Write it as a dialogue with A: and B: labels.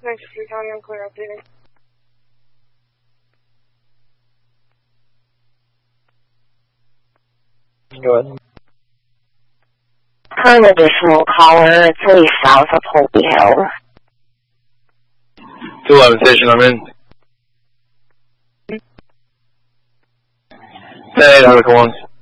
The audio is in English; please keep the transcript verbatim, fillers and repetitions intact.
A: Manchester County, I'm clear updating.
B: Go ahead.
C: For an additional caller, please south of Holy Hill.
B: two eleven station, I'm in. Hey, how's it going?